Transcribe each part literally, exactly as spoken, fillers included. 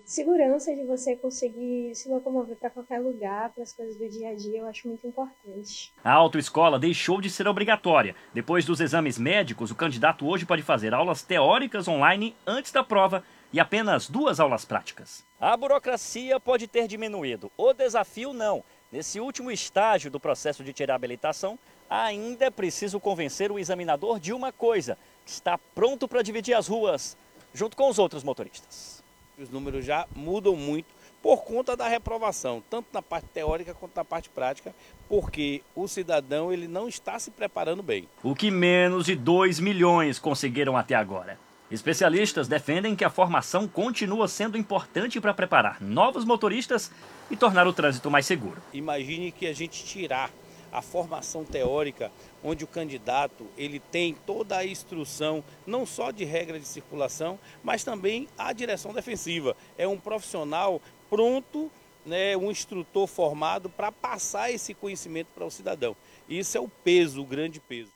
segurança de você conseguir se locomover para qualquer lugar, para as coisas do dia a dia, eu acho muito importante. A autoescola deixou de ser obrigatória. Depois dos exames médicos, o candidato hoje pode fazer aulas teóricas online antes da prova e apenas duas aulas práticas. A burocracia pode ter diminuído, o desafio não. Nesse último estágio do processo de tirar a habilitação, ainda é preciso convencer o examinador de uma coisa, que está pronto para dividir as ruas, junto com os outros motoristas. Os números já mudam muito por conta da reprovação, tanto na parte teórica quanto na parte prática, porque o cidadão ele não está se preparando bem. O que menos de dois milhões conseguiram até agora. Especialistas defendem que a formação continua sendo importante para preparar novos motoristas e tornar o trânsito mais seguro. Imagine que a gente tirar a formação teórica, onde o candidato ele tem toda a instrução, não só de regra de circulação, mas também a direção defensiva. É um profissional pronto, né, um instrutor formado para passar esse conhecimento para o cidadão. Isso é o peso, o grande peso.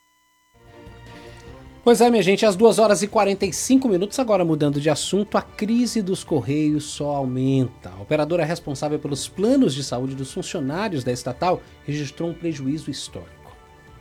Pois é, minha gente, às duas horas e quarenta e cinco minutos, agora mudando de assunto, a crise dos Correios só aumenta. A operadora responsável pelos planos de saúde dos funcionários da estatal registrou um prejuízo histórico.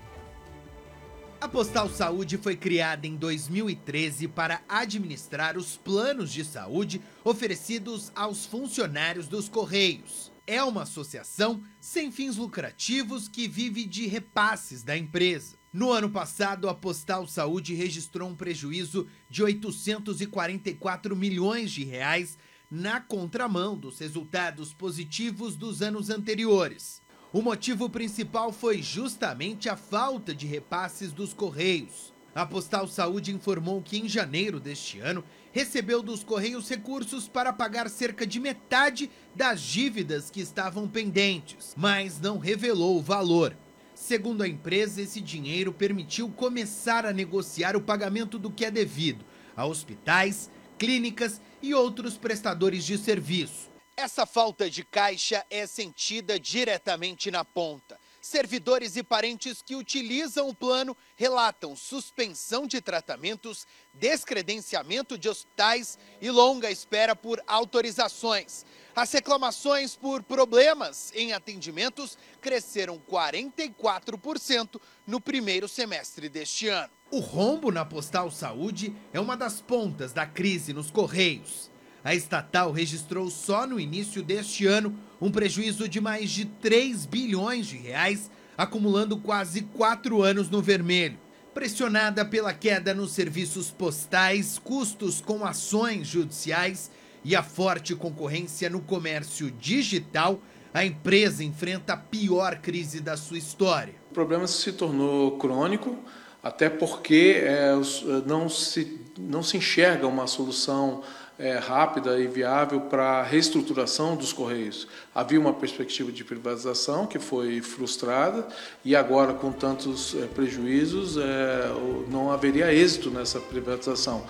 A Postal Saúde foi criada em dois mil e treze para administrar os planos de saúde oferecidos aos funcionários dos Correios. É uma associação sem fins lucrativos que vive de repasses da empresa. No ano passado, a Postal Saúde registrou um prejuízo de oitocentos e quarenta e quatro milhões de reais na contramão dos resultados positivos dos anos anteriores. O motivo principal foi justamente a falta de repasses dos Correios. A Postal Saúde informou que em janeiro deste ano recebeu dos Correios recursos para pagar cerca de metade das dívidas que estavam pendentes, mas não revelou o valor. Segundo a empresa, esse dinheiro permitiu começar a negociar o pagamento do que é devido a hospitais, clínicas e outros prestadores de serviço. Essa falta de caixa é sentida diretamente na ponta. Servidores e parentes que utilizam o plano relatam suspensão de tratamentos, descredenciamento de hospitais e longa espera por autorizações. As reclamações por problemas em atendimentos cresceram quarenta e quatro por cento no primeiro semestre deste ano. O rombo na Postal Saúde é uma das pontas da crise nos Correios. A estatal registrou só no início deste ano um prejuízo de mais de três bilhões de reais, acumulando quase quatro anos no vermelho. Pressionada pela queda nos serviços postais, custos com ações judiciais e a forte concorrência no comércio digital, a empresa enfrenta a pior crise da sua história. O problema se tornou crônico, até porque é, não, se, não se enxerga uma solução é, rápida e viável para a reestruturação dos Correios. Havia uma perspectiva de privatização que foi frustrada e agora, com tantos é, prejuízos, é, não haveria êxito nessa privatização.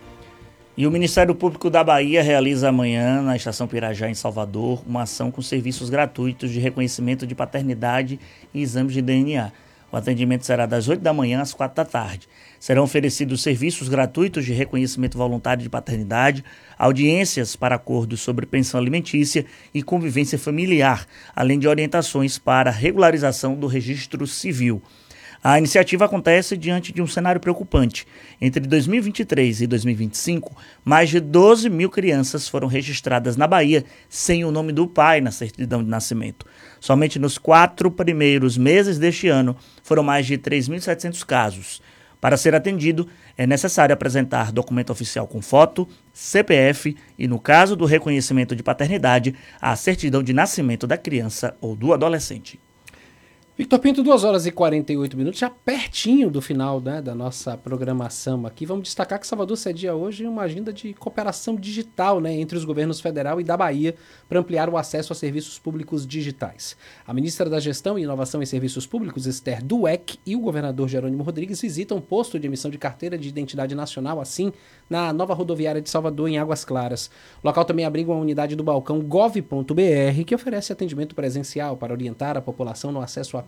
E o Ministério Público da Bahia realiza amanhã, na Estação Pirajá, em Salvador, uma ação com serviços gratuitos de reconhecimento de paternidade e exames de D N A. O atendimento será das oito da manhã às quatro da tarde. Serão oferecidos serviços gratuitos de reconhecimento voluntário de paternidade, audiências para acordos sobre pensão alimentícia e convivência familiar, além de orientações para regularização do registro civil. A iniciativa acontece diante de um cenário preocupante. Entre dois mil e vinte e três e dois mil e vinte e cinco, mais de doze mil crianças foram registradas na Bahia sem o nome do pai na certidão de nascimento. Somente nos quatro primeiros meses deste ano foram mais de três mil e setecentos casos. Para ser atendido, é necessário apresentar documento oficial com foto, C P F e, no caso do reconhecimento de paternidade, a certidão de nascimento da criança ou do adolescente. Victor Pinto, duas horas e quarenta e oito minutos, já pertinho do final, né, da nossa programação aqui. Vamos destacar que Salvador cedia hoje uma agenda de cooperação digital, né, entre os governos federal e da Bahia para ampliar o acesso a serviços públicos digitais. A ministra da Gestão e Inovação em Serviços Públicos, Esther Dweck, e o governador Jerônimo Rodrigues visitam um posto de emissão de carteira de identidade nacional, assim, na nova rodoviária de Salvador, em Águas Claras. O local também abriga uma unidade do balcão gov ponto br, que oferece atendimento presencial para orientar a população no acesso a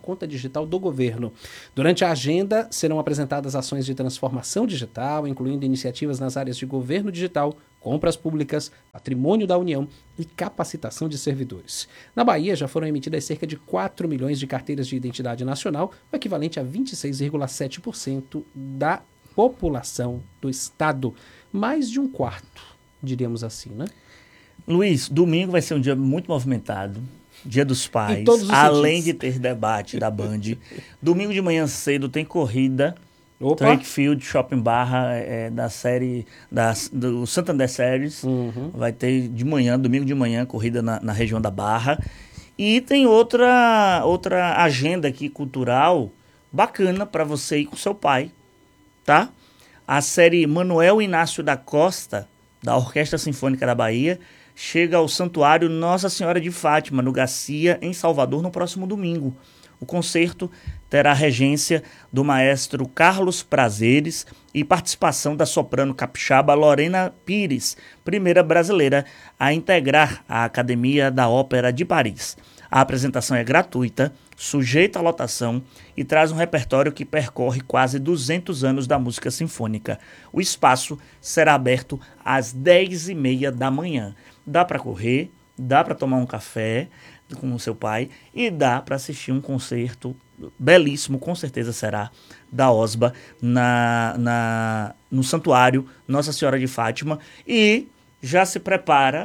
conta digital do governo. Durante a agenda, serão apresentadas ações de transformação digital, incluindo iniciativas nas áreas de governo digital, compras públicas, patrimônio da União e capacitação de servidores. Na Bahia, já foram emitidas cerca de quatro milhões de carteiras de identidade nacional, o equivalente a vinte e seis vírgula sete por cento da população do estado. Mais de um quarto, diríamos assim, né? Luiz, domingo vai ser um dia muito movimentado. Dia dos Pais, além de ter debate da Band. Domingo de manhã cedo tem corrida. Opa. Track Field Shopping Barra é, da série da, do Santander Series. Uhum. Vai ter de manhã, domingo de manhã, corrida na, na região da Barra. E tem outra, outra agenda aqui cultural bacana para você ir com seu pai, tá? A série Manuel Inácio da Costa, da Orquestra Sinfônica da Bahia, chega ao Santuário Nossa Senhora de Fátima, no Garcia, em Salvador, no próximo domingo. O concerto terá a regência do maestro Carlos Prazeres e participação da soprano capixaba Lorena Pires, primeira brasileira a integrar a Academia da Ópera de Paris. A apresentação é gratuita, sujeita à lotação e traz um repertório que percorre quase duzentos anos da música sinfônica. O espaço será aberto às dez e meia da manhã. Dá para correr, dá para tomar um café com o seu pai e dá para assistir um concerto belíssimo, com certeza será, da Osba na, na, no Santuário Nossa Senhora de Fátima. E já se prepara,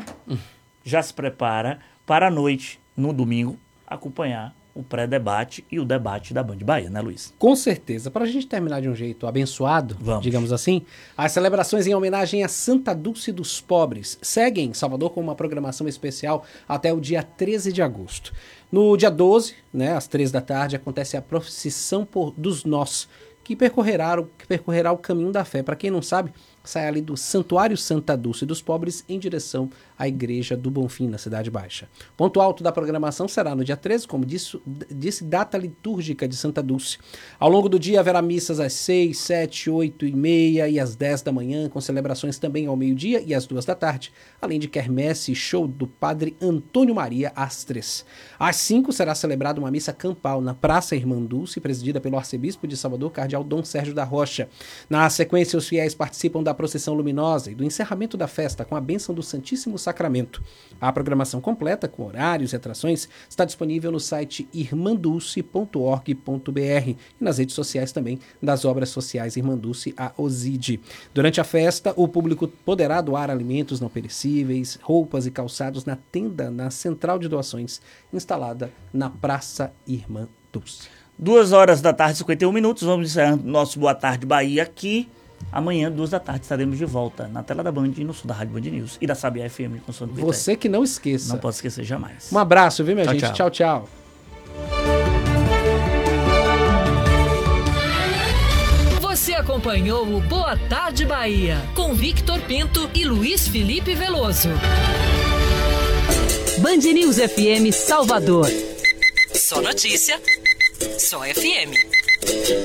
já se prepara para a noite, no domingo, acompanhar o pré-debate e o debate da Band Bahia, né, Luiz? Com certeza. Para a gente terminar de um jeito abençoado, Vamos. digamos assim, as celebrações em homenagem a Santa Dulce dos Pobres seguem em Salvador com uma programação especial até o dia treze de agosto. No dia doze, né, às três da tarde, acontece a procissão por, dos Nós, que percorrerá, que percorrerá o caminho da fé. Para quem não sabe, sai ali do Santuário Santa Dulce dos Pobres em direção à Igreja do Bonfim, na Cidade Baixa. Ponto alto da programação será no dia treze, como disse, disse data litúrgica de Santa Dulce. Ao longo do dia haverá missas às seis, sete, oito e meia e às dez da manhã, com celebrações também ao meio-dia e às duas da tarde, além de quermesse e show do padre Antônio Maria às três. Às cinco será celebrada uma missa campal na Praça Irmã Dulce, presidida pelo arcebispo de Salvador, cardeal Dom Sérgio da Rocha. Na sequência, os fiéis participam da procissão luminosa e do encerramento da festa com a bênção do Santíssimo Sacramento. A programação completa, com horários e atrações, está disponível no site irmã dulce ponto org ponto br e nas redes sociais também das obras sociais Irmã Dulce, a OSID. Durante a festa, o público poderá doar alimentos não perecíveis, roupas e calçados na tenda na central de doações instalada na Praça Irmã Dulce. Duas horas da tarde, cinquenta e um minutos. Vamos encerrando nosso Boa Tarde Bahia aqui. Amanhã, duas da tarde, estaremos de volta na tela da Band e no sul da Rádio Band News e da Sabiá F M com som do Você que não esqueça. Não posso esquecer jamais. Um abraço, viu, minha Tchau, gente? tchau. Tchau, tchau. Você acompanhou o Boa Tarde Bahia com Victor Pinto e Luiz Felipe Veloso. Band News F M Salvador. Só notícia, só F M.